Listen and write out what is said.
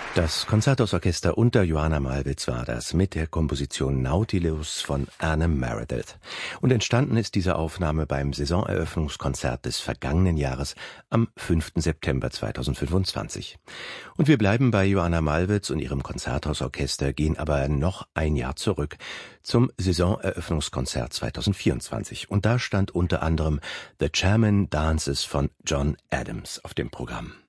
Das Konzerthausorchester unter Joanna Malwitz war das mit der Komposition Nautilus von Anne Meredith. Und entstanden ist diese Aufnahme beim Saisoneröffnungskonzert des vergangenen Jahres am 5. September 2025. Und wir bleiben bei Joanna Malwitz und ihrem Konzerthausorchester, gehen aber noch ein Jahr zurück zum Saisoneröffnungskonzert 2024. Und da stand unter anderem The Chairman Dances von John Adams auf dem Programm.